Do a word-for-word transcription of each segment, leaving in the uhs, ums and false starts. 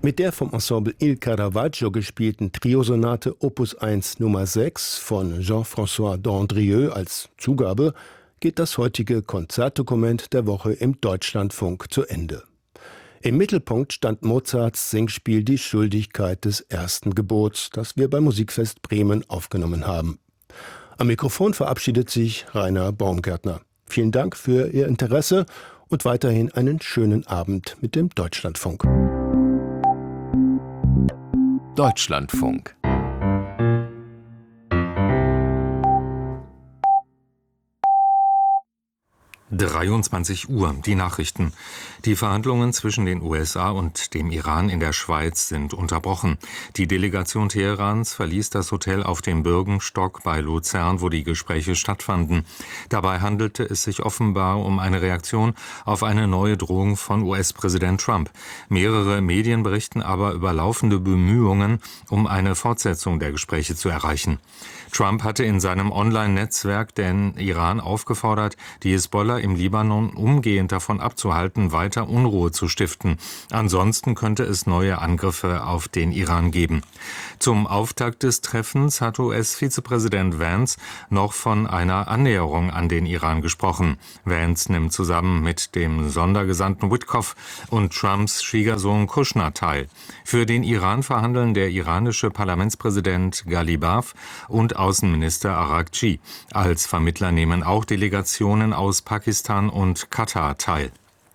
Mit der vom Ensemble Il Caravaggio gespielten Triosonate Opus eins Nummer sechs von Jean-François d'Andrieux als Zugabe geht das heutige Konzertdokument der Woche im Deutschlandfunk zu Ende. Im Mittelpunkt stand Mozarts Singspiel Die Schuldigkeit des ersten Gebots, das wir beim Musikfest Bremen aufgenommen haben. Am Mikrofon verabschiedet sich Rainer Baumgärtner. Vielen Dank für Ihr Interesse und weiterhin einen schönen Abend mit dem Deutschlandfunk. Deutschlandfunk. dreiundzwanzig Uhr, die Nachrichten. Die Verhandlungen zwischen den U S A und dem Iran in der Schweiz sind unterbrochen. Die Delegation Teherans verließ das Hotel auf dem Bürgenstock bei Luzern, wo die Gespräche stattfanden. Dabei handelte es sich offenbar um eine Reaktion auf eine neue Drohung von U S-Präsident Trump. Mehrere Medien berichten aber über laufende Bemühungen, um eine Fortsetzung der Gespräche zu erreichen. Trump hatte in seinem Online-Netzwerk den Iran aufgefordert, die Hisbollah im Libanon umgehend davon abzuhalten, weiter Unruhe zu stiften. Ansonsten könnte es neue Angriffe auf den Iran geben. Zum Auftakt des Treffens hat U S-Vizepräsident Vance noch von einer Annäherung an den Iran gesprochen. Vance nimmt zusammen mit dem Sondergesandten Witkoff und Trumps Schwiegersohn Kushner teil. Für den Iran verhandeln der iranische Parlamentspräsident Ghalibaf und Außenminister Araghchi. Als Vermittler nehmen auch Delegationen aus Pakistan und Katar teil.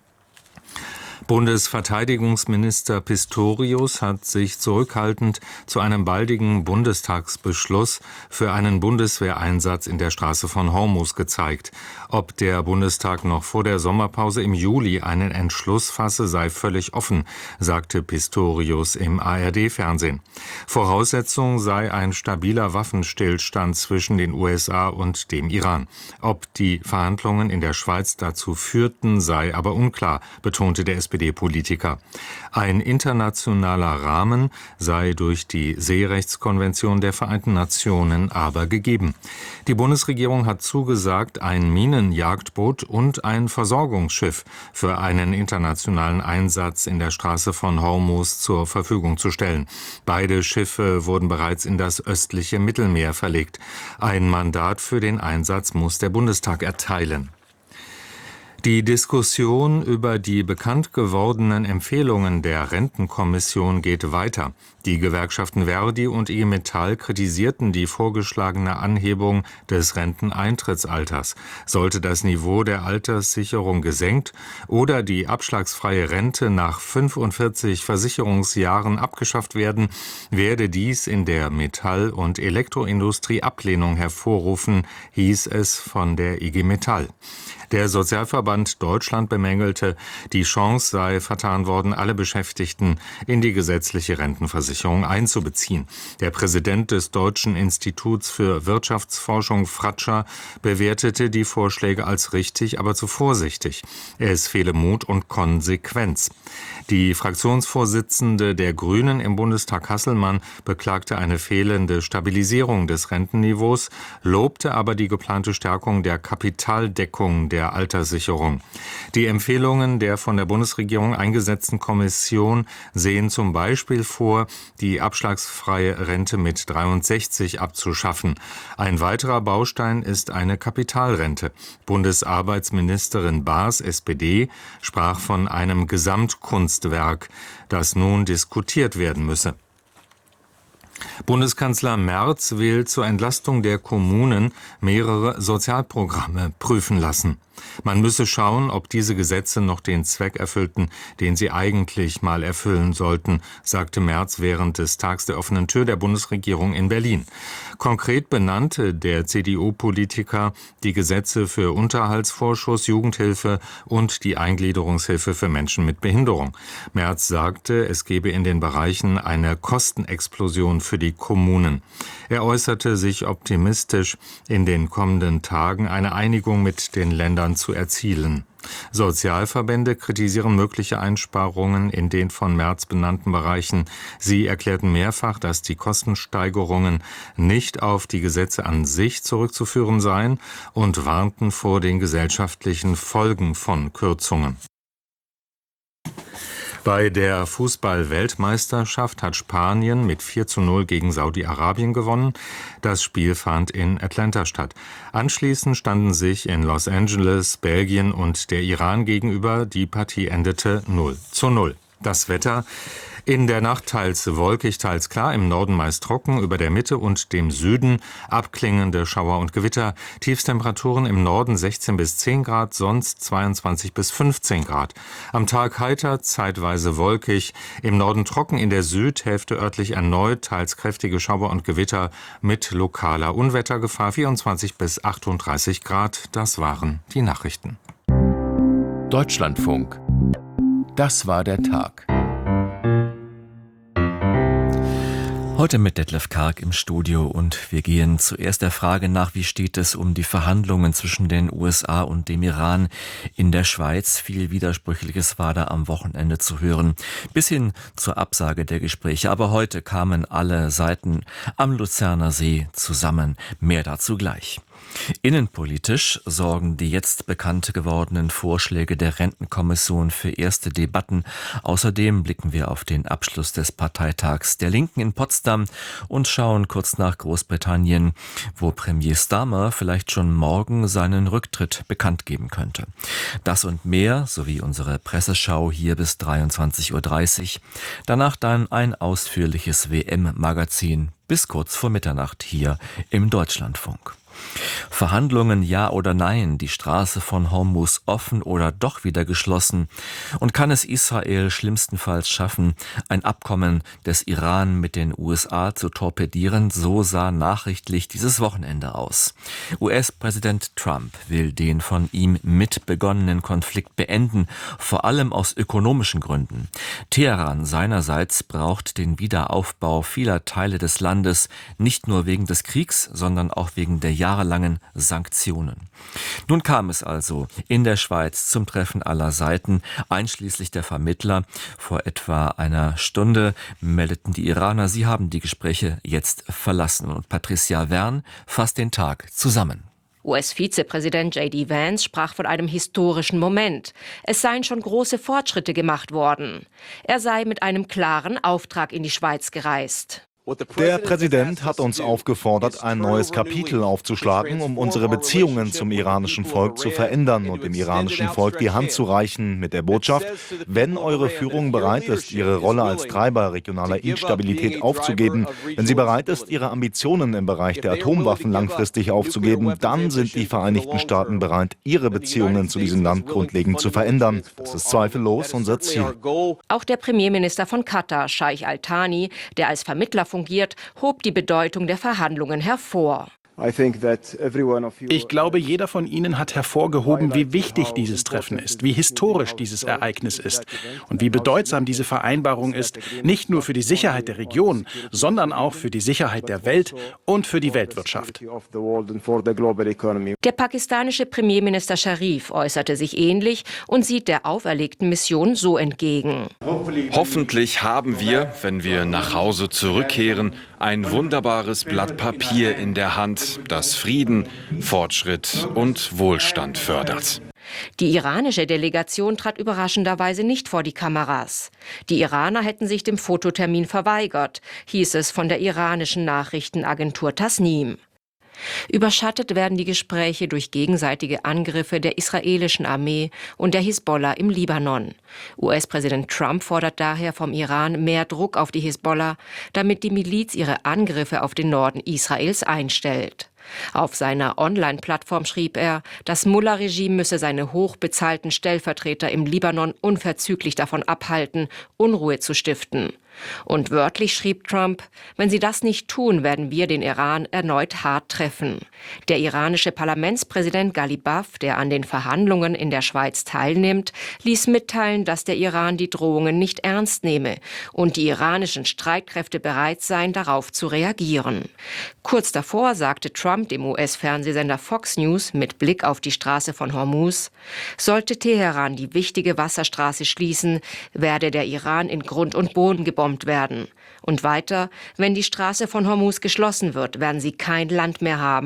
Bundesverteidigungsminister Pistorius hat sich zurückhaltend zu einem baldigen Bundestagsbeschluss für einen Bundeswehreinsatz in der Straße von Hormuz gezeigt. Ob der Bundestag noch vor der Sommerpause im Juli einen Entschluss fasse, sei völlig offen, sagte Pistorius im A R D-Fernsehen. Voraussetzung sei ein stabiler Waffenstillstand zwischen den U S A und dem Iran. Ob die Verhandlungen in der Schweiz dazu führten, sei aber unklar, betonte der S P D-Politiker. Ein internationaler Rahmen sei durch die Seerechtskonvention der Vereinten Nationen aber gegeben. Die Bundesregierung hat zugesagt, ein Minenjagdboot und ein Versorgungsschiff für einen internationalen Einsatz in der Straße von Hormuz zur Verfügung zu stellen. Beide Schiffe wurden bereits in das östliche Mittelmeer verlegt. Ein Mandat für den Einsatz muss der Bundestag erteilen. Die Diskussion über die bekannt gewordenen Empfehlungen der Rentenkommission geht weiter. Die Gewerkschaften Verdi und I G Metall kritisierten die vorgeschlagene Anhebung des Renteneintrittsalters. Sollte das Niveau der Alterssicherung gesenkt oder die abschlagsfreie Rente nach fünfundvierzig Versicherungsjahren abgeschafft werden, werde dies in der Metall- und Elektroindustrie Ablehnung hervorrufen, hieß es von der I G Metall. Der Sozialverband Deutschland bemängelte, die Chance sei vertan worden, alle Beschäftigten in die gesetzliche Rentenversicherung einzubeziehen. Der Präsident des Deutschen Instituts für Wirtschaftsforschung, Fratscher, bewertete die Vorschläge als richtig, aber zu vorsichtig. Es fehle Mut und Konsequenz. Die Fraktionsvorsitzende der Grünen im Bundestag, Hasselmann, beklagte eine fehlende Stabilisierung des Rentenniveaus, lobte aber die geplante Stärkung der Kapitaldeckung der Alterssicherung. Die Empfehlungen der von der Bundesregierung eingesetzten Kommission sehen zum Beispiel vor, die abschlagsfreie Rente mit dreiundsechzig abzuschaffen. Ein weiterer Baustein ist eine Kapitalrente. Bundesarbeitsministerin Baas, S P D, sprach von einem Gesamtkunstwerk, das nun diskutiert werden müsse. Bundeskanzler Merz will zur Entlastung der Kommunen mehrere Sozialprogramme prüfen lassen. Man müsse schauen, ob diese Gesetze noch den Zweck erfüllten, den sie eigentlich mal erfüllen sollten, sagte Merz während des Tags der offenen Tür der Bundesregierung in Berlin. Konkret benannte der C D U-Politiker die Gesetze für Unterhaltsvorschuss, Jugendhilfe und die Eingliederungshilfe für Menschen mit Behinderung. Merz sagte, es gebe in den Bereichen eine Kostenexplosion für die Kommunen. Er äußerte sich optimistisch, in den kommenden Tagen eine Einigung mit den Ländern zu erzielen. Sozialverbände kritisieren mögliche Einsparungen in den von Merz benannten Bereichen. Sie erklärten mehrfach, dass die Kostensteigerungen nicht auf die Gesetze an sich zurückzuführen seien und warnten vor den gesellschaftlichen Folgen von Kürzungen. Bei der Fußball-Weltmeisterschaft hat Spanien mit vier zu null gegen Saudi-Arabien gewonnen. Das Spiel fand in Atlanta statt. Anschließend standen sich in Los Angeles Belgien und der Iran gegenüber. Die Partie endete null zu null. Das Wetter: in der Nacht teils wolkig, teils klar, im Norden meist trocken, über der Mitte und dem Süden abklingende Schauer und Gewitter. Tiefstemperaturen im Norden sechzehn bis zehn Grad, sonst zweiundzwanzig bis fünfzehn Grad. Am Tag heiter, zeitweise wolkig, im Norden trocken, in der Südhälfte örtlich erneut teils kräftige Schauer und Gewitter mit lokaler Unwettergefahr, vierundzwanzig bis achtunddreißig Grad. Das waren die Nachrichten. Deutschlandfunk. Das war der Tag. Heute mit Detlef Karg im Studio und wir gehen zuerst der Frage nach, wie steht es um die Verhandlungen zwischen den U S A und dem Iran in der Schweiz. Viel Widersprüchliches war da am Wochenende zu hören, bis hin zur Absage der Gespräche. Aber heute kamen alle Seiten am Luzerner See zusammen. Mehr dazu gleich. Innenpolitisch sorgen die jetzt bekannt gewordenen Vorschläge der Rentenkommission für erste Debatten. Außerdem blicken wir auf den Abschluss des Parteitags der Linken in Potsdam und schauen kurz nach Großbritannien, wo Premier Starmer vielleicht schon morgen seinen Rücktritt bekannt geben könnte. Das und mehr sowie unsere Presseschau hier bis dreiundzwanzig Uhr dreißig. Danach dann ein ausführliches W M-Magazin bis kurz vor Mitternacht hier im Deutschlandfunk. Verhandlungen ja oder nein, die Straße von Hormuz offen oder doch wieder geschlossen? Und kann es Israel schlimmstenfalls schaffen, ein Abkommen des Iran mit den U S A zu torpedieren? So sah nachrichtlich dieses Wochenende aus. U S-Präsident Trump will den von ihm mitbegonnenen Konflikt beenden, vor allem aus ökonomischen Gründen. Teheran seinerseits braucht den Wiederaufbau vieler Teile des Landes, nicht nur wegen des Kriegs, sondern auch wegen der jahrelangen Sanktionen. Nun kam es also in der Schweiz zum Treffen aller Seiten, einschließlich der Vermittler. Vor etwa einer Stunde meldeten die Iraner, sie haben die Gespräche jetzt verlassen. Und Patricia Wern fasst den Tag zusammen. U S-Vizepräsident J D Vance sprach von einem historischen Moment. Es seien schon große Fortschritte gemacht worden. Er sei mit einem klaren Auftrag in die Schweiz gereist. Der Präsident hat uns aufgefordert, ein neues Kapitel aufzuschlagen, um unsere Beziehungen zum iranischen Volk zu verändern und dem iranischen Volk die Hand zu reichen mit der Botschaft: Wenn eure Führung bereit ist, ihre Rolle als Treiber regionaler Instabilität aufzugeben, wenn sie bereit ist, ihre Ambitionen im Bereich der Atomwaffen langfristig aufzugeben, dann sind die Vereinigten Staaten bereit, ihre Beziehungen zu diesem Land grundlegend zu verändern. Das ist zweifellos unser Ziel. Auch der Premierminister von Katar, Scheich Al-Thani, der als Vermittler fungiert, hob die Bedeutung der Verhandlungen hervor. Ich glaube, jeder von Ihnen hat hervorgehoben, wie wichtig dieses Treffen ist, wie historisch dieses Ereignis ist und wie bedeutsam diese Vereinbarung ist, nicht nur für die Sicherheit der Region, sondern auch für die Sicherheit der Welt und für die Weltwirtschaft. Der pakistanische Premierminister Sharif äußerte sich ähnlich und sieht der auferlegten Mission so entgegen. Hoffentlich haben wir, wenn wir nach Hause zurückkehren, ein wunderbares Blatt Papier in der Hand, das Frieden, Fortschritt und Wohlstand fördert. Die iranische Delegation trat überraschenderweise nicht vor die Kameras. Die Iraner hätten sich dem Fototermin verweigert, hieß es von der iranischen Nachrichtenagentur Tasnim. Überschattet werden die Gespräche durch gegenseitige Angriffe der israelischen Armee und der Hisbollah im Libanon. U S-Präsident Trump fordert daher vom Iran mehr Druck auf die Hisbollah, damit die Miliz ihre Angriffe auf den Norden Israels einstellt. Auf seiner Online-Plattform schrieb er, das Mullah-Regime müsse seine hochbezahlten Stellvertreter im Libanon unverzüglich davon abhalten, Unruhe zu stiften. Und wörtlich schrieb Trump, wenn sie das nicht tun, werden wir den Iran erneut hart treffen. Der iranische Parlamentspräsident Ghalibaf, der an den Verhandlungen in der Schweiz teilnimmt, ließ mitteilen, dass der Iran die Drohungen nicht ernst nehme und die iranischen Streitkräfte bereit seien, darauf zu reagieren. Kurz davor sagte Trump dem U S-Fernsehsender Fox News mit Blick auf die Straße von Hormuz, sollte Teheran die wichtige Wasserstraße schließen, werde der Iran in Grund und Boden gebombt werden. Und weiter, wenn die Straße von Hormuz geschlossen wird, werden sie kein Land mehr haben.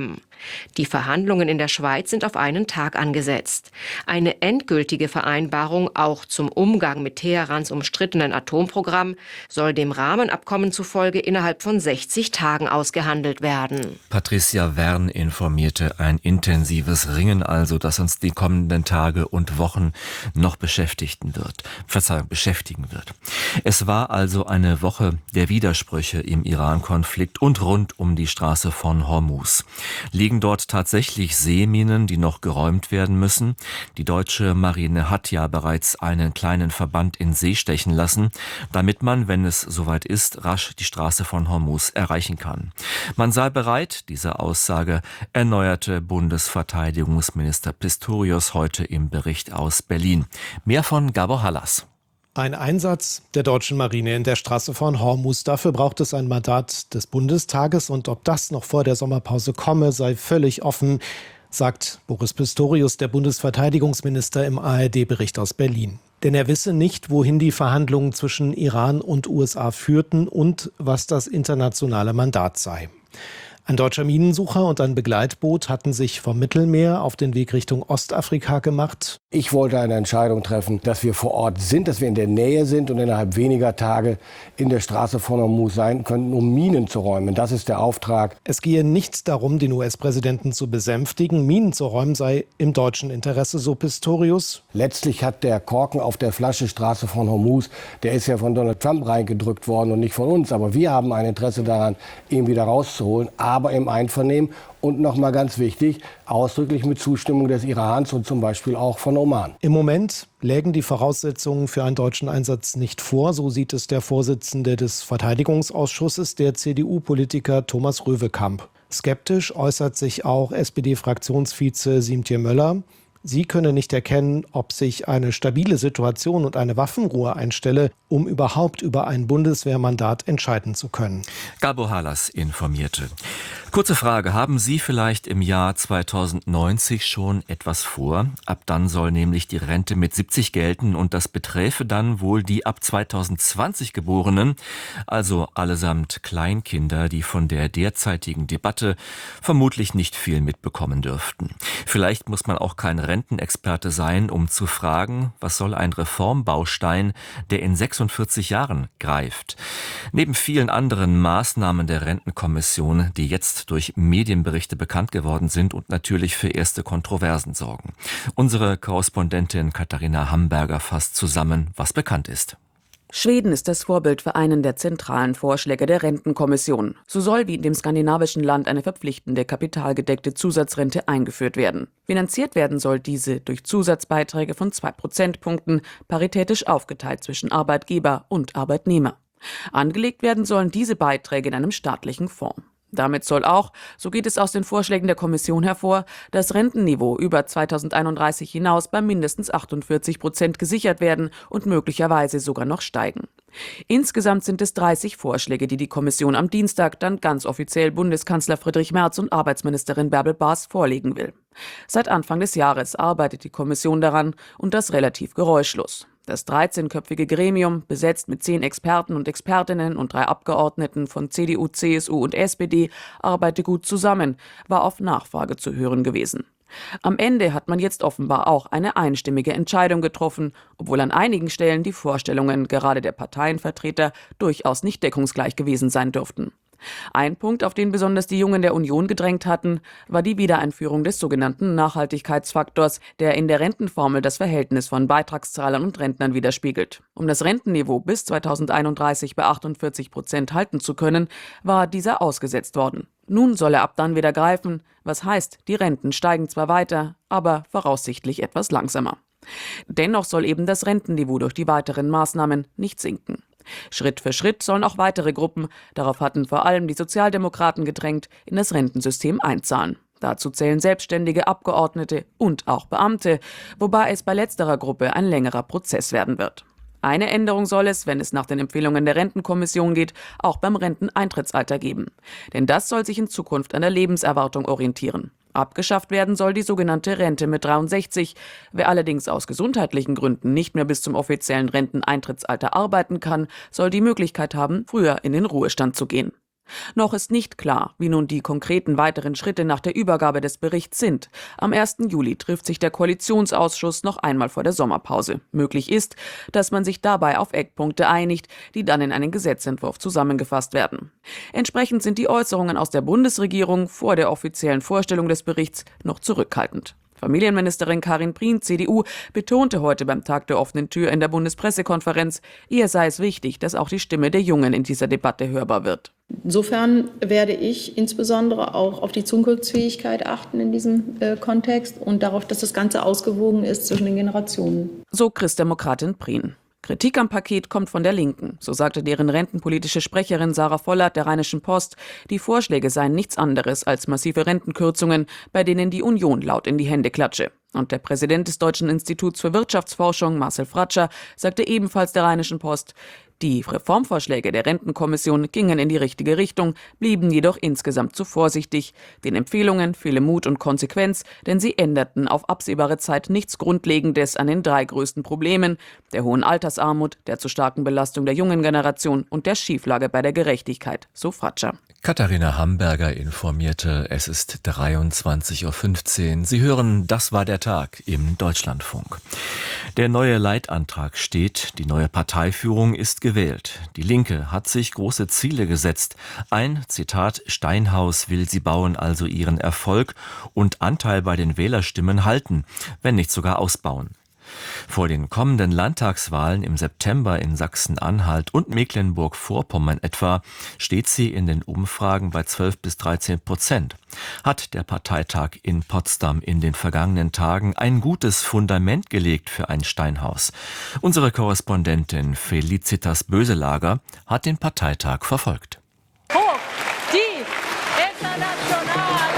Die Verhandlungen in der Schweiz sind auf einen Tag angesetzt. Eine endgültige Vereinbarung auch zum Umgang mit Teherans umstrittenen Atomprogramm soll dem Rahmenabkommen zufolge innerhalb von sechzig Tagen ausgehandelt werden. Patricia Wern informierte, ein intensives Ringen also, das uns die kommenden Tage und Wochen noch beschäftigen wird. Verzeihung, beschäftigen wird. Es war also eine Woche der Widersprüche im Iran-Konflikt und rund um die Straße von Hormuz. Liegen dort tatsächlich Seeminen, die noch geräumt werden müssen? Die deutsche Marine hat ja bereits einen kleinen Verband in See stechen lassen, damit man, wenn es soweit ist, rasch die Straße von Hormuz erreichen kann. Man sei bereit, diese Aussage erneuerte Bundesverteidigungsminister Pistorius heute im Bericht aus Berlin. Mehr von Gabor Hallas. Ein Einsatz der deutschen Marine in der Straße von Hormuz. Dafür braucht es ein Mandat des Bundestages. Und ob das noch vor der Sommerpause komme, sei völlig offen, sagt Boris Pistorius, der Bundesverteidigungsminister, im A R D-Bericht aus Berlin. Denn er wisse nicht, wohin die Verhandlungen zwischen Iran und U S A führten und was das internationale Mandat sei. Ein deutscher Minensucher und ein Begleitboot hatten sich vom Mittelmeer auf den Weg Richtung Ostafrika gemacht. Ich wollte eine Entscheidung treffen, dass wir vor Ort sind, dass wir in der Nähe sind und innerhalb weniger Tage in der Straße von Hormuz sein könnten, um Minen zu räumen. Das ist der Auftrag. Es gehe nicht darum, den U S-Präsidenten zu besänftigen. Minen zu räumen sei im deutschen Interesse, so Pistorius. Letztlich hat der Korken auf der Flasche Straße von Hormuz, der ist ja von Donald Trump reingedrückt worden und nicht von uns. Aber wir haben ein Interesse daran, ihn wieder rauszuholen. Aber im Einvernehmen und nochmal ganz wichtig, ausdrücklich mit Zustimmung des Irans und zum Beispiel auch von Oman. Im Moment lägen die Voraussetzungen für einen deutschen Einsatz nicht vor, so sieht es der Vorsitzende des Verteidigungsausschusses, der C D U-Politiker Thomas Röwekamp. Skeptisch äußert sich auch S P D-Fraktionsvize Siemtje Möller. Sie könne nicht erkennen, ob sich eine stabile Situation und eine Waffenruhe einstelle, um überhaupt über ein Bundeswehrmandat entscheiden zu können. Gabor Hallas informierte. Kurze Frage, haben Sie vielleicht im Jahr zweitausendneunzig schon etwas vor? Ab dann soll nämlich die Rente mit siebzig gelten und das beträfe dann wohl die ab zweitausendzwanzig Geborenen, also allesamt Kleinkinder, die von der derzeitigen Debatte vermutlich nicht viel mitbekommen dürften. Vielleicht muss man auch kein Rentenexperte sein, um zu fragen, was soll ein Reformbaustein, der in sechsundvierzig Jahren greift? Neben vielen anderen Maßnahmen der Rentenkommission, die jetzt durch Medienberichte bekannt geworden sind und natürlich für erste Kontroversen sorgen. Unsere Korrespondentin Katharina Hamburger fasst zusammen, was bekannt ist. Schweden ist das Vorbild für einen der zentralen Vorschläge der Rentenkommission. So soll wie in dem skandinavischen Land eine verpflichtende kapitalgedeckte Zusatzrente eingeführt werden. Finanziert werden soll diese durch Zusatzbeiträge von zwei Prozentpunkten, paritätisch aufgeteilt zwischen Arbeitgeber und Arbeitnehmer. Angelegt werden sollen diese Beiträge in einem staatlichen Fonds. Damit soll auch, so geht es aus den Vorschlägen der Kommission hervor, das Rentenniveau über zweitausendeinunddreißig hinaus bei mindestens achtundvierzig Prozent gesichert werden und möglicherweise sogar noch steigen. Insgesamt sind es dreißig Vorschläge, die die Kommission am Dienstag dann ganz offiziell Bundeskanzler Friedrich Merz und Arbeitsministerin Bärbel Baas vorlegen will. Seit Anfang des Jahres arbeitet die Kommission daran und das relativ geräuschlos. Das dreizehnköpfige Gremium, besetzt mit zehn Experten und Expertinnen und drei Abgeordneten von C D U, C S U und S P D, arbeite gut zusammen, war auf Nachfrage zu hören gewesen. Am Ende hat man jetzt offenbar auch eine einstimmige Entscheidung getroffen, obwohl an einigen Stellen die Vorstellungen gerade der Parteienvertreter durchaus nicht deckungsgleich gewesen sein dürften. Ein Punkt, auf den besonders die Jungen der Union gedrängt hatten, war die Wiedereinführung des sogenannten Nachhaltigkeitsfaktors, der in der Rentenformel das Verhältnis von Beitragszahlern und Rentnern widerspiegelt. Um das Rentenniveau bis zweitausendeinunddreißig bei achtundvierzig Prozent halten zu können, war dieser ausgesetzt worden. Nun soll er ab dann wieder greifen, was heißt, die Renten steigen zwar weiter, aber voraussichtlich etwas langsamer. Dennoch soll eben das Rentenniveau durch die weiteren Maßnahmen nicht sinken. Schritt für Schritt sollen auch weitere Gruppen, darauf hatten vor allem die Sozialdemokraten gedrängt, in das Rentensystem einzahlen. Dazu zählen Selbstständige, Abgeordnete und auch Beamte, wobei es bei letzterer Gruppe ein längerer Prozess werden wird. Eine Änderung soll es, wenn es nach den Empfehlungen der Rentenkommission geht, auch beim Renteneintrittsalter geben. Denn das soll sich in Zukunft an der Lebenserwartung orientieren. Abgeschafft werden soll die sogenannte Rente mit dreiundsechzig. Wer allerdings aus gesundheitlichen Gründen nicht mehr bis zum offiziellen Renteneintrittsalter arbeiten kann, soll die Möglichkeit haben, früher in den Ruhestand zu gehen. Noch ist nicht klar, wie nun die konkreten weiteren Schritte nach der Übergabe des Berichts sind. Am ersten Juli trifft sich der Koalitionsausschuss noch einmal vor der Sommerpause. Möglich ist, dass man sich dabei auf Eckpunkte einigt, die dann in einen Gesetzentwurf zusammengefasst werden. Entsprechend sind die Äußerungen aus der Bundesregierung vor der offiziellen Vorstellung des Berichts noch zurückhaltend. Familienministerin Karin Prien, C D U, betonte heute beim Tag der offenen Tür in der Bundespressekonferenz, ihr sei es wichtig, dass auch die Stimme der Jungen in dieser Debatte hörbar wird. Insofern werde ich insbesondere auch auf die Zukunftsfähigkeit achten in diesem äh, Kontext und darauf, dass das Ganze ausgewogen ist zwischen den Generationen. So Christdemokratin Prien. Kritik am Paket kommt von der Linken, so sagte deren rentenpolitische Sprecherin Sarah Vollert der Rheinischen Post. Die Vorschläge seien nichts anderes als massive Rentenkürzungen, bei denen die Union laut in die Hände klatsche. Und der Präsident des Deutschen Instituts für Wirtschaftsforschung, Marcel Fratscher, sagte ebenfalls der Rheinischen Post, die Reformvorschläge der Rentenkommission gingen in die richtige Richtung, blieben jedoch insgesamt zu vorsichtig. Den Empfehlungen fehle Mut und Konsequenz, denn sie änderten auf absehbare Zeit nichts Grundlegendes an den drei größten Problemen: der hohen Altersarmut, der zu starken Belastung der jungen Generation und der Schieflage bei der Gerechtigkeit, so Fratscher. Katharina Hamburger informierte, es ist dreiundzwanzig Uhr fünfzehn. Sie hören, das war der Tag im Deutschlandfunk. Der neue Leitantrag steht, die neue Parteiführung ist gewählt. Die Linke hat sich große Ziele gesetzt. Ein, Zitat, Steinhaus will sie bauen, also ihren Erfolg und Anteil bei den Wählerstimmen halten, wenn nicht sogar ausbauen. Vor den kommenden Landtagswahlen im September in Sachsen-Anhalt und Mecklenburg-Vorpommern etwa steht sie in den Umfragen bei zwölf bis dreizehn Prozent. Hat der Parteitag in Potsdam in den vergangenen Tagen ein gutes Fundament gelegt für ein Steinhaus? Unsere Korrespondentin Felicitas Böselager hat den Parteitag verfolgt. Hoch die internationale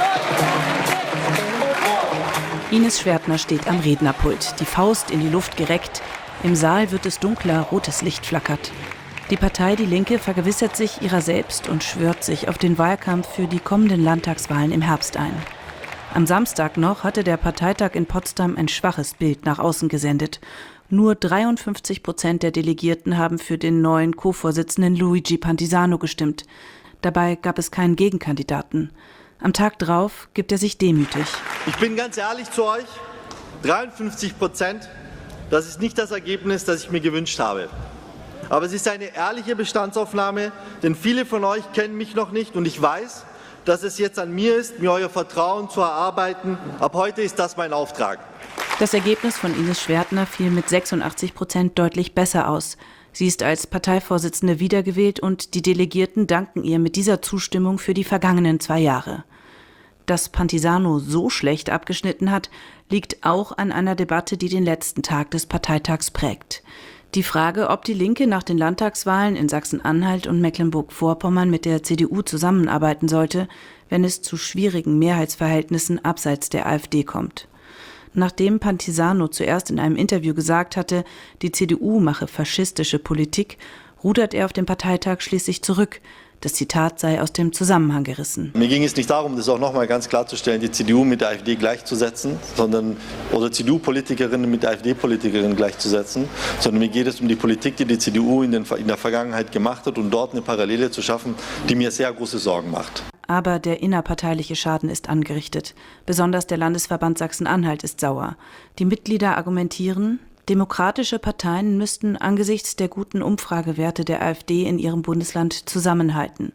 Ines Schwertner steht am Rednerpult, die Faust in die Luft gereckt. Im Saal wird es dunkler, rotes Licht flackert. Die Partei Die Linke vergewissert sich ihrer selbst und schwört sich auf den Wahlkampf für die kommenden Landtagswahlen im Herbst ein. Am Samstag noch hatte der Parteitag in Potsdam ein schwaches Bild nach außen gesendet. Nur dreiundfünfzig Prozent der Delegierten haben für den neuen Co-Vorsitzenden Luigi Pantisano gestimmt. Dabei gab es keinen Gegenkandidaten. Am Tag drauf gibt er sich demütig. Ich bin ganz ehrlich zu euch, dreiundfünfzig Prozent, das ist nicht das Ergebnis, das ich mir gewünscht habe. Aber es ist eine ehrliche Bestandsaufnahme, denn viele von euch kennen mich noch nicht und ich weiß, dass es jetzt an mir ist, mir euer Vertrauen zu erarbeiten. Ab heute ist das mein Auftrag. Das Ergebnis von Ines Schwertner fiel mit sechsundachtzig Prozent deutlich besser aus. Sie ist als Parteivorsitzende wiedergewählt und die Delegierten danken ihr mit dieser Zustimmung für die vergangenen zwei Jahre. Dass Pantisano so schlecht abgeschnitten hat, liegt auch an einer Debatte, die den letzten Tag des Parteitags prägt. Die Frage, ob die Linke nach den Landtagswahlen in Sachsen-Anhalt und Mecklenburg-Vorpommern mit der C D U zusammenarbeiten sollte, wenn es zu schwierigen Mehrheitsverhältnissen abseits der AfD kommt. Nachdem Pantisano zuerst in einem Interview gesagt hatte, die C D U mache faschistische Politik, rudert er auf dem Parteitag schließlich zurück. Das Zitat sei aus dem Zusammenhang gerissen. Mir ging es nicht darum, das auch noch mal ganz klarzustellen, die C D U mit der AfD gleichzusetzen, sondern oder C D U-Politikerinnen mit der AfD-Politikerinnen gleichzusetzen, sondern mir geht es um die Politik, die die C D U in, den, in der Vergangenheit gemacht hat und dort eine Parallele zu schaffen, die mir sehr große Sorgen macht. Aber der innerparteiliche Schaden ist angerichtet. Besonders der Landesverband Sachsen-Anhalt ist sauer. Die Mitglieder argumentieren, demokratische Parteien müssten angesichts der guten Umfragewerte der AfD in ihrem Bundesland zusammenhalten.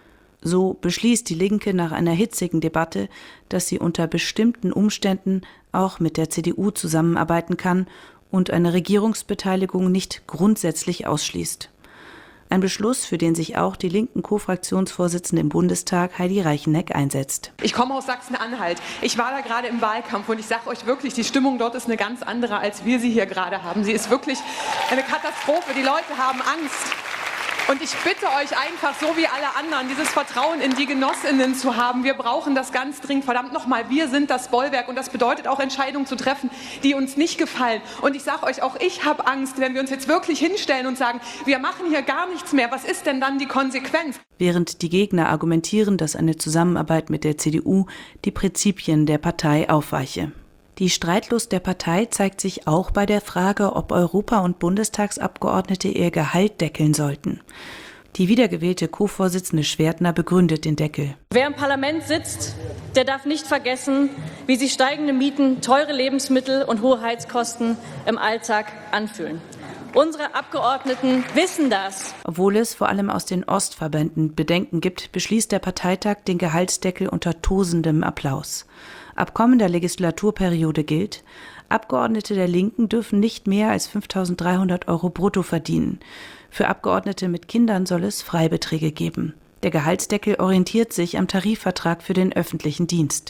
So beschließt die Linke nach einer hitzigen Debatte, dass sie unter bestimmten Umständen auch mit der C D U zusammenarbeiten kann und eine Regierungsbeteiligung nicht grundsätzlich ausschließt. Ein Beschluss, für den sich auch die linken Co-Fraktionsvorsitzende im Bundestag Heidi Reicheneck einsetzt. Ich komme aus Sachsen-Anhalt. Ich war da gerade im Wahlkampf und ich sage euch wirklich, die Stimmung dort ist eine ganz andere, als wir sie hier gerade haben. Sie ist wirklich eine Katastrophe. Die Leute haben Angst. Und ich bitte euch einfach, so wie alle anderen, dieses Vertrauen in die Genossinnen zu haben. Wir brauchen das ganz dringend. Verdammt nochmal, wir sind das Bollwerk. Und das bedeutet auch, Entscheidungen zu treffen, die uns nicht gefallen. Und ich sage euch, auch ich habe Angst, wenn wir uns jetzt wirklich hinstellen und sagen, wir machen hier gar nichts mehr. Was ist denn dann die Konsequenz? Während die Gegner argumentieren, dass eine Zusammenarbeit mit der C D U die Prinzipien der Partei aufweiche. Die Streitlust der Partei zeigt sich auch bei der Frage, ob Europa- und Bundestagsabgeordnete ihr Gehalt deckeln sollten. Die wiedergewählte Co-Vorsitzende Schwertner begründet den Deckel. Wer im Parlament sitzt, der darf nicht vergessen, wie sich steigende Mieten, teure Lebensmittel und hohe Heizkosten im Alltag anfühlen. Unsere Abgeordneten wissen das. Obwohl es vor allem aus den Ostverbänden Bedenken gibt, beschließt der Parteitag den Gehaltsdeckel unter tosendem Applaus. Ab kommender Legislaturperiode gilt, Abgeordnete der Linken dürfen nicht mehr als fünftausenddreihundert Euro brutto verdienen. Für Abgeordnete mit Kindern soll es Freibeträge geben. Der Gehaltsdeckel orientiert sich am Tarifvertrag für den öffentlichen Dienst.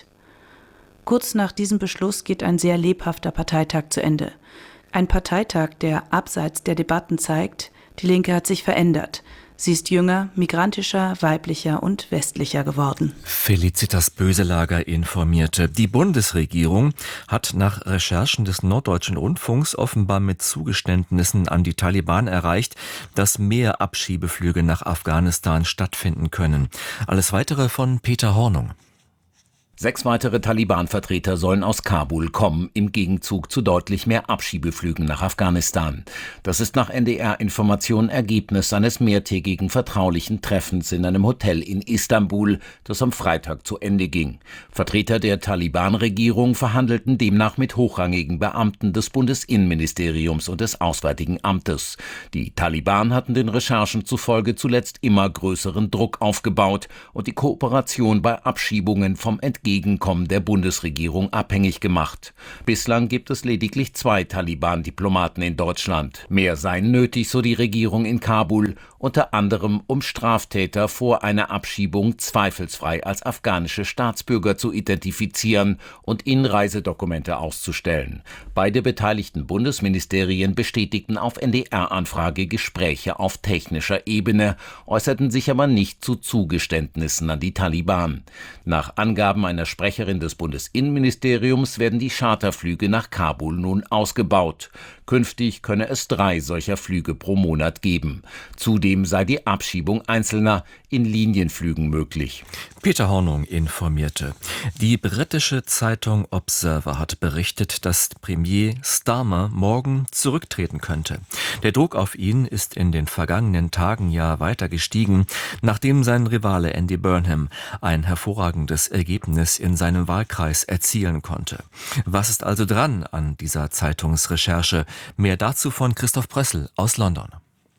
Kurz nach diesem Beschluss geht ein sehr lebhafter Parteitag zu Ende. Ein Parteitag, der abseits der Debatten zeigt, die Linke hat sich verändert. Sie ist jünger, migrantischer, weiblicher und westlicher geworden. Felicitas Böselager informierte. Die Bundesregierung hat nach Recherchen des Norddeutschen Rundfunks offenbar mit Zugeständnissen an die Taliban erreicht, dass mehr Abschiebeflüge nach Afghanistan stattfinden können. Alles Weitere von Peter Hornung. Sechs weitere Taliban-Vertreter sollen aus Kabul kommen, im Gegenzug zu deutlich mehr Abschiebeflügen nach Afghanistan. Das ist nach N D R-Informationen Ergebnis eines mehrtägigen vertraulichen Treffens in einem Hotel in Istanbul, das am Freitag zu Ende ging. Vertreter der Taliban-Regierung verhandelten demnach mit hochrangigen Beamten des Bundesinnenministeriums und des Auswärtigen Amtes. Die Taliban hatten den Recherchen zufolge zuletzt immer größeren Druck aufgebaut und die Kooperation bei Abschiebungen vom Entgegenkommen Entgegenkommen der Bundesregierung abhängig gemacht. Bislang gibt es lediglich zwei Taliban-Diplomaten in Deutschland. Mehr seien nötig, so die Regierung in Kabul, unter anderem um Straftäter vor einer Abschiebung zweifelsfrei als afghanische Staatsbürger zu identifizieren und ihnen Reisedokumente auszustellen. Beide beteiligten Bundesministerien bestätigten auf N D R-Anfrage Gespräche auf technischer Ebene, äußerten sich aber nicht zu Zugeständnissen an die Taliban. Nach Angaben einer Sprecherin des Bundesinnenministeriums werden die Charterflüge nach Kabul nun ausgebaut. Künftig könne es drei solcher Flüge pro Monat geben. Zudem sei die Abschiebung Einzelner in Linienflügen möglich. Peter Hornung informierte. Die britische Zeitung Observer hat berichtet, dass Premier Starmer morgen zurücktreten könnte. Der Druck auf ihn ist in den vergangenen Tagen ja weiter gestiegen, nachdem sein Rivale Andy Burnham ein hervorragendes Ergebnis in seinem Wahlkreis erzielen konnte. Was ist also dran an dieser Zeitungsrecherche? Mehr dazu von Christoph Prössl aus London.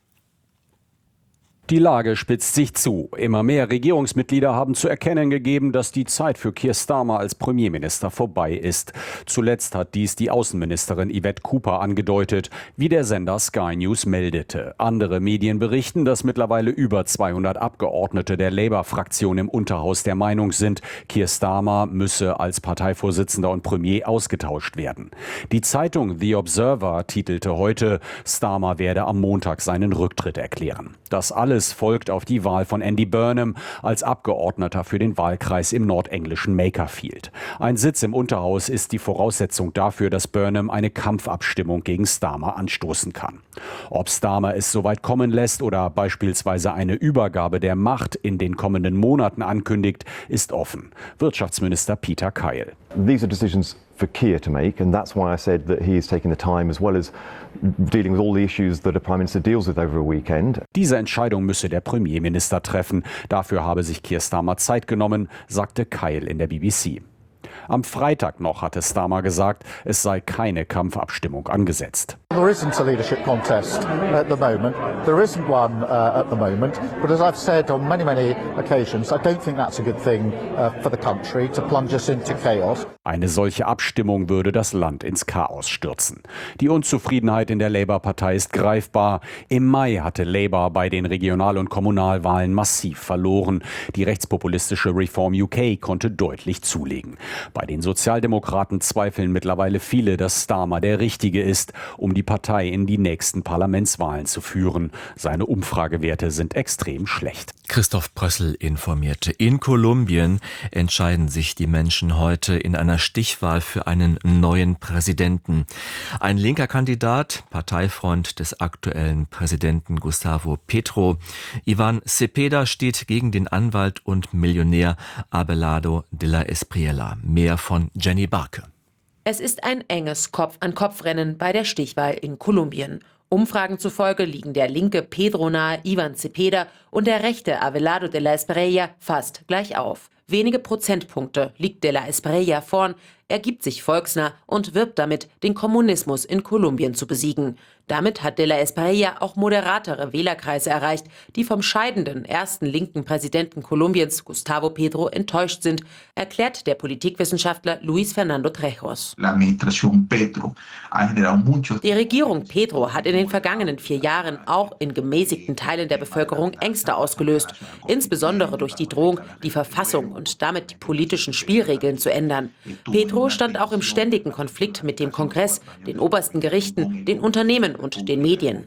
Die Lage spitzt sich zu. Immer mehr Regierungsmitglieder haben zu erkennen gegeben, dass die Zeit für Keir Starmer als Premierminister vorbei ist. Zuletzt hat dies die Außenministerin Yvette Cooper angedeutet, wie der Sender Sky News meldete. Andere Medien berichten, dass mittlerweile über zweihundert Abgeordnete der Labour-Fraktion im Unterhaus der Meinung sind, Keir Starmer müsse als Parteivorsitzender und Premier ausgetauscht werden. Die Zeitung The Observer titelte heute, Starmer werde am Montag seinen Rücktritt erklären. Das alles folgt auf die Wahl von Andy Burnham als Abgeordneter für den Wahlkreis im nordenglischen Makerfield. Ein Sitz im Unterhaus ist die Voraussetzung dafür, dass Burnham eine Kampfabstimmung gegen Starmer anstoßen kann. Ob Starmer es soweit kommen lässt oder beispielsweise eine Übergabe der Macht in den kommenden Monaten ankündigt, ist offen. Wirtschaftsminister Peter Kyle. These are decisions for Keir to make, and that's why I said that he is taking the time, as well as dealing with all the issues that a Prime Minister deals with over a weekend. Diese Entscheidung müsse der Premierminister treffen. Dafür habe sich Keir Starmer Zeit genommen, sagte Kyle in der B B C. Am Freitag noch hatte Starmer gesagt, es sei keine Kampfabstimmung angesetzt. There isn't a leadership contest at the moment. There isn't one uh, at the moment. But as I've said on many, many occasions, I don't think that's a good thing uh, for the country to plunge us into chaos. Eine solche Abstimmung würde das Land ins Chaos stürzen. Die Unzufriedenheit in der Labour-Partei ist greifbar. Im Mai hatte Labour bei den Regional- und Kommunalwahlen massiv verloren. Die rechtspopulistische Reform U K konnte deutlich zulegen. Bei den Sozialdemokraten zweifeln mittlerweile viele, dass Starmer der Richtige ist, um die Partei in die nächsten Parlamentswahlen zu führen. Seine Umfragewerte sind extrem schlecht. Christoph Prössl informierte. In Kolumbien entscheiden sich die Menschen heute in einer Stichwahl für einen neuen Präsidenten. Ein linker Kandidat, Parteifreund des aktuellen Präsidenten Gustavo Petro, Ivan Cepeda, steht gegen den Anwalt und Millionär Abelardo de la Espriella. Mehr von Jenny Barke. Es ist ein enges Kopf-an-Kopf-Rennen bei der Stichwahl in Kolumbien. Umfragen zufolge liegen der linke Pedro-nahe Ivan Cepeda und der rechte Abelardo de la Espriella fast gleich auf. Wenige Prozentpunkte liegt de la Espriella vorn. Er gibt sich volksnah und wirbt damit, den Kommunismus in Kolumbien zu besiegen. Damit hat de la Espriella auch moderatere Wählerkreise erreicht, die vom scheidenden ersten linken Präsidenten Kolumbiens, Gustavo Petro, enttäuscht sind, erklärt der Politikwissenschaftler Luis Fernando Trejos. Die Regierung Petro hat in den vergangenen vier Jahren auch in gemäßigten Teilen der Bevölkerung Ängste ausgelöst, insbesondere durch die Drohung, die Verfassung und damit die politischen Spielregeln zu ändern. Petro stand auch im ständigen Konflikt mit dem Kongress, den obersten Gerichten, den Unternehmen und den Medien.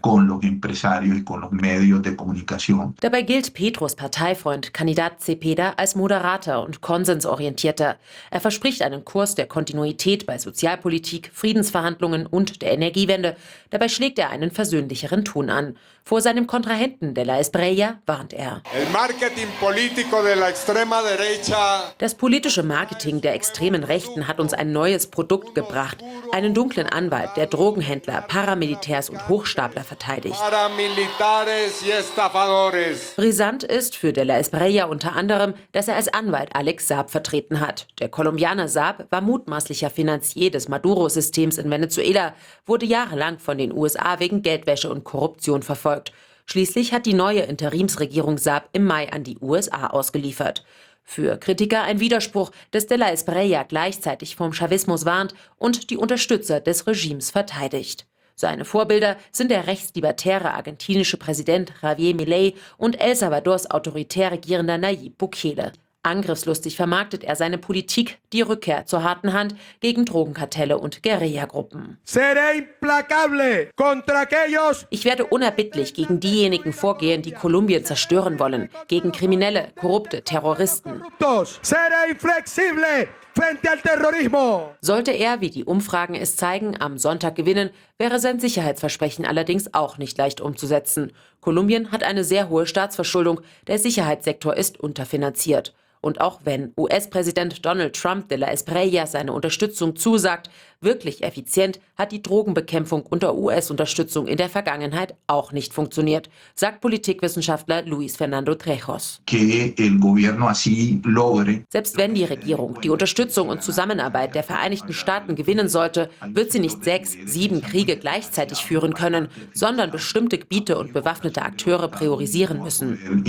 Dabei gilt Petros Parteifreund, Kandidat Cepeda, als moderater und konsensorientierter. Er verspricht einen Kurs der Kontinuität bei Sozialpolitik, Friedensverhandlungen und der Energiewende. Dabei schlägt er einen versöhnlicheren Ton an. Vor seinem Kontrahenten de la Espriella warnt er. Das politische Marketing der extremen Rechten hat uns ein neues Produkt gebracht. Einen dunklen Anwalt, der Drogenhändler, Paramilitärs und Hochstapler verteidigt. Brisant ist für de la Espriella unter anderem, dass er als Anwalt Alex Saab vertreten hat. Der Kolumbianer Saab war mutmaßlicher Finanzier des Maduro-Systems in Venezuela, wurde jahrelang von den U S A wegen Geldwäsche und Korruption verfolgt. Schließlich hat die neue Interimsregierung Saab im Mai an die U S A ausgeliefert. Für Kritiker ein Widerspruch, dass de la Espriella gleichzeitig vom Chavismus warnt und die Unterstützer des Regimes verteidigt. Seine Vorbilder sind der rechtslibertäre argentinische Präsident Javier Milei und El Salvadors autoritär regierender Nayib Bukele. Angriffslustig vermarktet er seine Politik, die Rückkehr zur harten Hand gegen Drogenkartelle und Guerillagruppen. Ich werde unerbittlich gegen diejenigen vorgehen, die Kolumbien zerstören wollen, gegen Kriminelle, korrupte Terroristen. Sollte er, wie die Umfragen es zeigen, am Sonntag gewinnen, wäre sein Sicherheitsversprechen allerdings auch nicht leicht umzusetzen. Kolumbien hat eine sehr hohe Staatsverschuldung, der Sicherheitssektor ist unterfinanziert. Und auch wenn U S-Präsident Donald Trump de la Espriella seine Unterstützung zusagt, wirklich effizient hat die Drogenbekämpfung unter U S-Unterstützung in der Vergangenheit auch nicht funktioniert, sagt Politikwissenschaftler Luis Fernando Trejos. Selbst wenn die Regierung die Unterstützung und Zusammenarbeit der Vereinigten Staaten gewinnen sollte, wird sie nicht sechs, sieben Kriege gleichzeitig führen können, sondern bestimmte Gebiete und bewaffnete Akteure priorisieren müssen.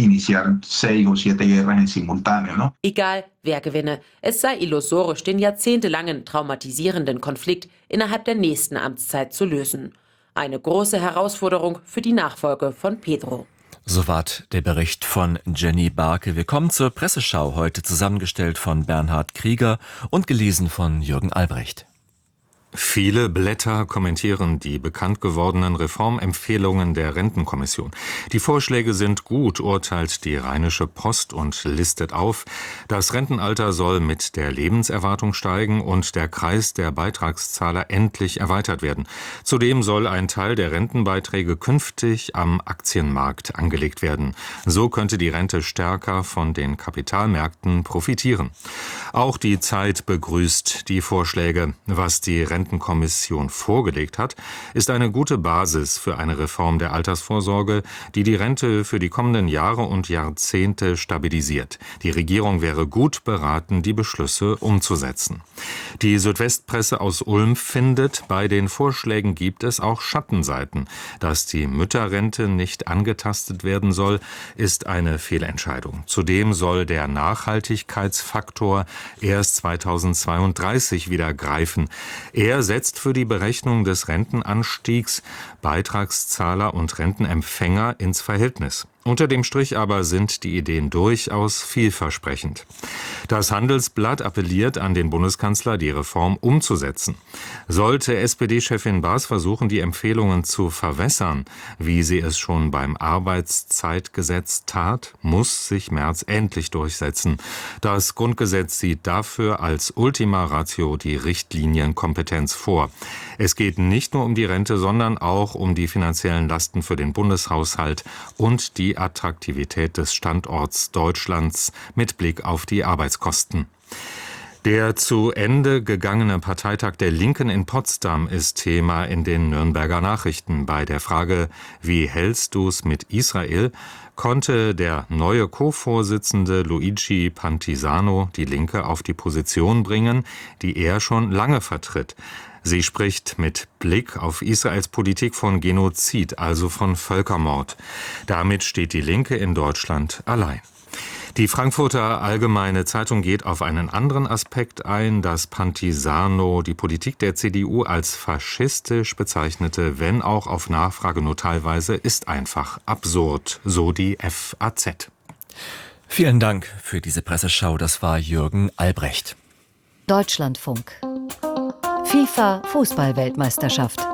Egal, wer gewinne, es sei illusorisch, den jahrzehntelangen traumatisierenden Konflikt innerhalb der nächsten Amtszeit zu lösen. Eine große Herausforderung für die Nachfolge von Pedro. Soweit der Bericht von Jenny Barke. Wir kommen zur Presseschau, heute zusammengestellt von Bernhard Krieger und gelesen von Jürgen Albrecht. Viele Blätter kommentieren die bekannt gewordenen Reformempfehlungen der Rentenkommission. Die Vorschläge sind gut, urteilt die Rheinische Post und listet auf: Das Rentenalter soll mit der Lebenserwartung steigen und der Kreis der Beitragszahler endlich erweitert werden. Zudem soll ein Teil der Rentenbeiträge künftig am Aktienmarkt angelegt werden. So könnte die Rente stärker von den Kapitalmärkten profitieren. Auch die Zeit begrüßt die Vorschläge. Was die Rentenkommission vorgelegt hat, ist eine gute Basis für eine Reform der Altersvorsorge, die die Rente für die kommenden Jahre und Jahrzehnte stabilisiert. Die Regierung wäre gut beraten, die Beschlüsse umzusetzen. Die Südwestpresse aus Ulm findet, bei den Vorschlägen gibt es auch Schattenseiten. Dass die Mütterrente nicht angetastet werden soll, ist eine Fehlentscheidung. Zudem soll der Nachhaltigkeitsfaktor erst zweitausendzweiunddreißig wieder greifen. Er setzt für die Berechnung des Rentenanstiegs Beitragszahler und Rentenempfänger ins Verhältnis. Unter dem Strich aber sind die Ideen durchaus vielversprechend. Das Handelsblatt appelliert an den Bundeskanzler, die Reform umzusetzen. Sollte S P D-Chefin Baas versuchen, die Empfehlungen zu verwässern, wie sie es schon beim Arbeitszeitgesetz tat, muss sich Merz endlich durchsetzen. Das Grundgesetz sieht dafür als Ultima Ratio die Richtlinienkompetenz vor. Es geht nicht nur um die Rente, sondern auch um die finanziellen Lasten für den Bundeshaushalt und die Attraktivität des Standorts Deutschlands mit Blick auf die Arbeitskosten. Der zu Ende gegangene Parteitag der Linken in Potsdam ist Thema in den Nürnberger Nachrichten. Bei der Frage, wie hältst du's mit Israel, konnte der neue Co-Vorsitzende Luigi Pantisano die Linke auf die Position bringen, die er schon lange vertritt. Sie spricht mit Blick auf Israels Politik von Genozid, also von Völkermord. Damit steht die Linke in Deutschland allein. Die Frankfurter Allgemeine Zeitung geht auf einen anderen Aspekt ein, dass Pantisano die Politik der C D U als faschistisch bezeichnete, wenn auch auf Nachfrage nur teilweise, ist einfach absurd, so die F A Z. Vielen Dank für diese Presseschau, das war Jürgen Albrecht. Deutschlandfunk. FIFA-Fußball-Weltmeisterschaft.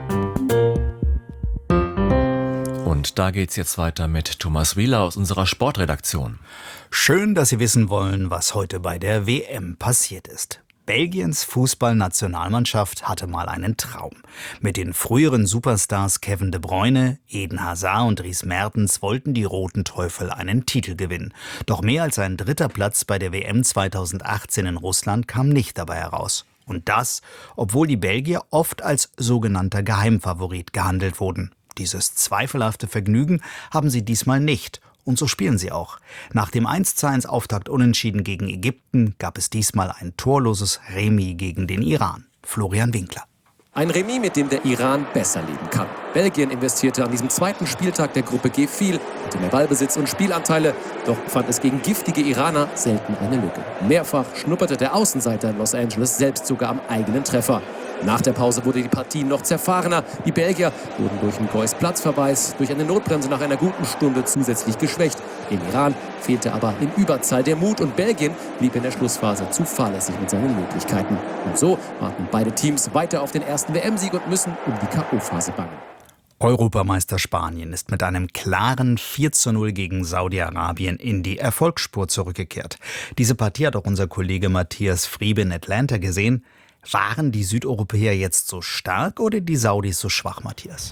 Und da geht's jetzt weiter mit Thomas Wieler aus unserer Sportredaktion. Schön, dass Sie wissen wollen, was heute bei der W M passiert ist. Belgiens Fußballnationalmannschaft hatte mal einen Traum. Mit den früheren Superstars Kevin De Bruyne, Eden Hazard und Dries Mertens wollten die Roten Teufel einen Titel gewinnen. Doch mehr als ein dritter Platz bei der W M zweitausendachtzehn in Russland kam nicht dabei heraus. Und das, obwohl die Belgier oft als sogenannter Geheimfavorit gehandelt wurden. Dieses zweifelhafte Vergnügen haben sie diesmal nicht. Und so spielen sie auch. Nach dem eins zu eins Auftakt-Unentschieden gegen Ägypten gab es diesmal ein torloses Remis gegen den Iran. Florian Winkler. Ein Remis, mit dem der Iran besser leben kann. Belgien investierte an diesem zweiten Spieltag der Gruppe G viel, hatte mehr Ballbesitz und Spielanteile, doch fand es gegen giftige Iraner selten eine Lücke. Mehrfach schnupperte der Außenseiter in Los Angeles selbst sogar am eigenen Treffer. Nach der Pause wurde die Partie noch zerfahrener. Die Belgier wurden durch einen Goys Platzverweis, durch eine Notbremse nach einer guten Stunde zusätzlich geschwächt. Im Iran fehlte aber in Überzahl der Mut und Belgien blieb in der Schlussphase zu fahrlässig mit seinen Möglichkeiten. Und so warten beide Teams weiter auf den ersten W M-Sieg und müssen um die K O-Phase bangen. Europameister Spanien ist mit einem klaren vier zu null gegen Saudi-Arabien in die Erfolgsspur zurückgekehrt. Diese Partie hat auch unser Kollege Matthias Friebe in Atlanta gesehen. Waren die Südeuropäer jetzt so stark oder die Saudis so schwach, Matthias?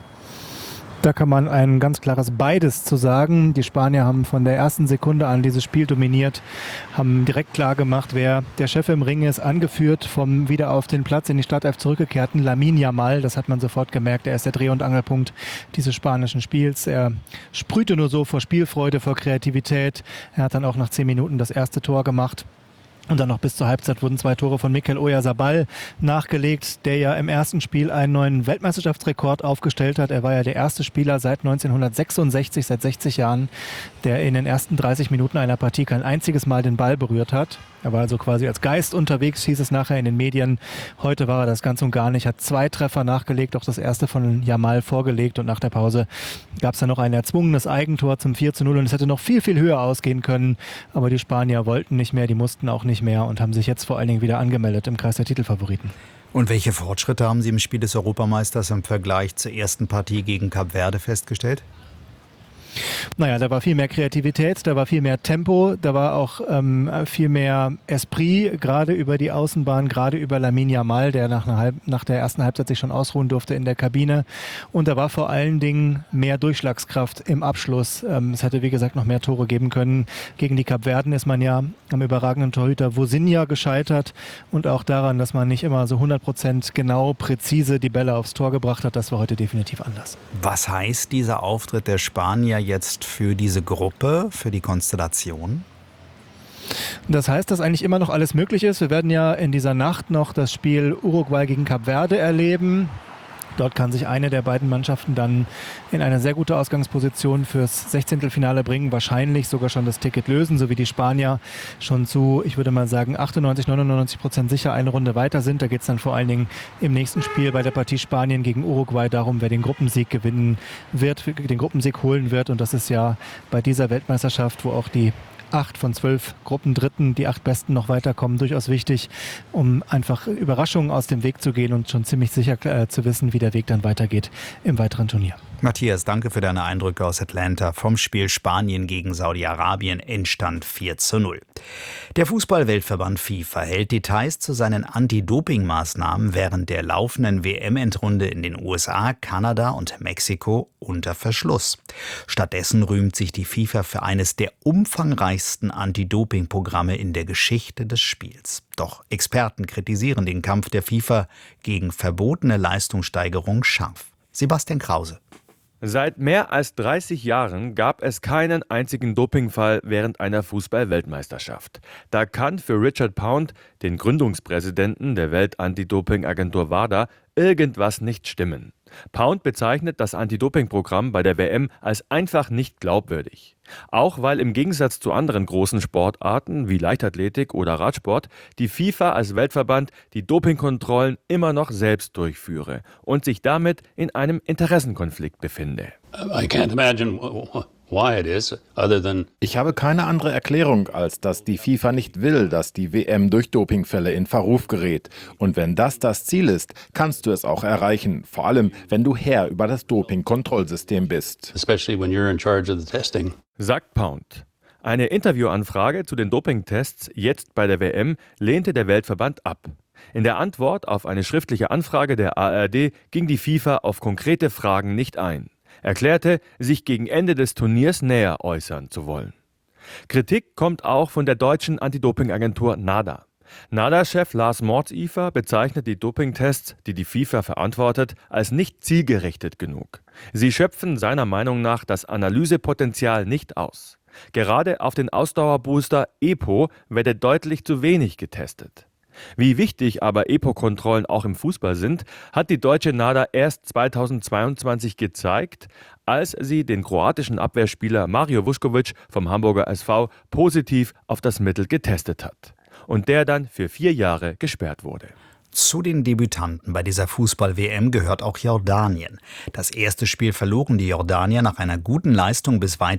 Da kann man ein ganz klares Beides zu sagen. Die Spanier haben von der ersten Sekunde an dieses Spiel dominiert, haben direkt klar gemacht, wer der Chef im Ring ist, angeführt vom wieder auf den Platz in die Startelf zurückgekehrten Lamine Yamal. Das hat man sofort gemerkt. Er ist der Dreh- und Angelpunkt dieses spanischen Spiels. Er sprühte nur so vor Spielfreude, vor Kreativität. Er hat dann auch nach zehn Minuten das erste Tor gemacht. Und dann noch bis zur Halbzeit wurden zwei Tore von Mikel Oyarzabal nachgelegt, der ja im ersten Spiel einen neuen Weltmeisterschaftsrekord aufgestellt hat. Er war ja der erste Spieler seit neunzehnhundertsechsundsechzig, seit sechzig Jahren, der in den ersten dreißig Minuten einer Partie kein einziges Mal den Ball berührt hat. Er war also quasi als Geist unterwegs, hieß es nachher in den Medien. Heute war er das ganz und gar nicht, hat zwei Treffer nachgelegt, auch das erste von Yamal vorgelegt. Und nach der Pause gab es dann noch ein erzwungenes Eigentor zum vier zu null. Und es hätte noch viel, viel höher ausgehen können. Aber die Spanier wollten nicht mehr, die mussten auch nicht mehr und haben sich jetzt vor allen Dingen wieder angemeldet im Kreis der Titelfavoriten. Und welche Fortschritte haben Sie im Spiel des Europameisters im Vergleich zur ersten Partie gegen Kap Verde festgestellt? Naja, da war viel mehr Kreativität, da war viel mehr Tempo, da war auch ähm, viel mehr Esprit, gerade über die Außenbahn, gerade über Lamine Yamal, der nach, einer Halb- nach der ersten Halbzeit sich schon ausruhen durfte in der Kabine. Und da war vor allen Dingen mehr Durchschlagskraft im Abschluss. Ähm, es hätte, wie gesagt, noch mehr Tore geben können. Gegen die Kapverden ist man ja am überragenden Torhüter Vosinha gescheitert und auch daran, dass man nicht immer so hundert Prozent genau, präzise die Bälle aufs Tor gebracht hat. Das war heute definitiv anders. Was heißt dieser Auftritt der Spanier jetzt für diese Gruppe, für die Konstellation? Das heißt, dass eigentlich immer noch alles möglich ist. Wir werden ja in dieser Nacht noch das Spiel Uruguay gegen Kap Verde erleben. Dort kann sich eine der beiden Mannschaften dann in eine sehr gute Ausgangsposition fürs Sechzehntelfinale bringen, wahrscheinlich sogar schon das Ticket lösen, so wie die Spanier schon zu, ich würde mal sagen, achtundneunzig, neunundneunzig Prozent sicher eine Runde weiter sind. Da geht es dann vor allen Dingen im nächsten Spiel bei der Partie Spanien gegen Uruguay darum, wer den Gruppensieg gewinnen wird, den Gruppensieg holen wird. Und das ist ja bei dieser Weltmeisterschaft, wo auch die acht von zwölf Gruppendritten, die acht Besten noch weiterkommen, durchaus wichtig, um einfach Überraschungen aus dem Weg zu gehen und schon ziemlich sicher äh, zu wissen, wie der Weg dann weitergeht im weiteren Turnier. Matthias, danke für deine Eindrücke aus Atlanta vom Spiel Spanien gegen Saudi-Arabien, Endstand vier zu null. Der Fußball-Weltverband FIFA hält Details zu seinen Anti-Doping-Maßnahmen während der laufenden W M-Endrunde in den U S A, Kanada und Mexiko unter Verschluss. Stattdessen rühmt sich die FIFA für eines der umfangreichsten Anti-Doping-Programme in der Geschichte des Spiels. Doch Experten kritisieren den Kampf der FIFA gegen verbotene Leistungssteigerung scharf. Sebastian Krause. Seit mehr als dreißig Jahren gab es keinen einzigen Dopingfall während einer Fußball-Weltmeisterschaft. Da kann für Richard Pound, den Gründungspräsidenten der Welt-Anti-Doping-Agentur WADA, irgendwas nicht stimmen. Pound bezeichnet das Anti-Doping-Programm bei der W M als einfach nicht glaubwürdig. Auch weil im Gegensatz zu anderen großen Sportarten wie Leichtathletik oder Radsport die FIFA als Weltverband die Dopingkontrollen immer noch selbst durchführe und sich damit in einem Interessenkonflikt befinde. I can't imagine why it is, other than Ich habe keine andere Erklärung, als dass die FIFA nicht will, dass die W M durch Dopingfälle in Verruf gerät. Und wenn das das Ziel ist, kannst du es auch erreichen. Vor allem, wenn du Herr über das Doping-Kontrollsystem bist. especially when you're in charge of the testing. Sagt Pound. Eine Interviewanfrage zu den Dopingtests jetzt bei der W M lehnte der Weltverband ab. In der Antwort auf eine schriftliche Anfrage der A R D ging die FIFA auf konkrete Fragen nicht ein. Erklärte, sich gegen Ende des Turniers näher äußern zu wollen. Kritik kommt auch von der deutschen Anti-Doping-Agentur NADA. NADA-Chef Lars Mordzifer bezeichnet die Dopingtests, die die FIFA verantwortet, als nicht zielgerichtet genug. Sie schöpfen seiner Meinung nach das Analysepotenzial nicht aus. Gerade auf den Ausdauerbooster EPO werde deutlich zu wenig getestet. Wie wichtig aber EPO-Kontrollen auch im Fußball sind, hat die deutsche NADA erst zweitausendzweiundzwanzig gezeigt, als sie den kroatischen Abwehrspieler Mario Vuskovic vom Hamburger S V positiv auf das Mittel getestet hat und der dann für vier Jahre gesperrt wurde. Zu den Debütanten bei dieser Fußball-W M gehört auch Jordanien. Das erste Spiel verloren die Jordanier nach einer guten Leistung bis weit